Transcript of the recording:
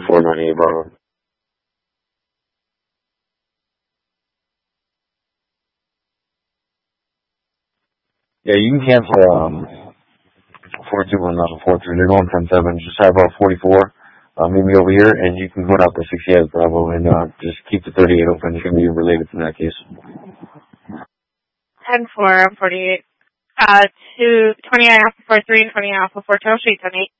498 Bravo. Yeah, you can cancel 421-43. They're going 10-7. Just have 44. Meet me over here, and you can go out to 68 Bravo and just keep the 38 open. It's going to be related in that case. 10-4, 48. 20 Alpha 43 and 20 Alpha 4 Tail Street 10-8.